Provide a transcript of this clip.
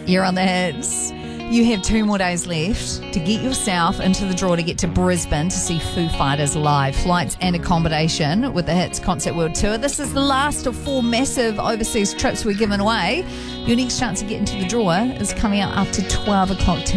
You're on the hits. You have 2 more days left to get yourself into the draw to get to Brisbane to see Foo Fighters live. Flights and accommodation with the Hits Concert World Tour. This is the last of 4 massive overseas trips we're giving away. Your next chance to get into the draw is coming out after 12 o'clock today.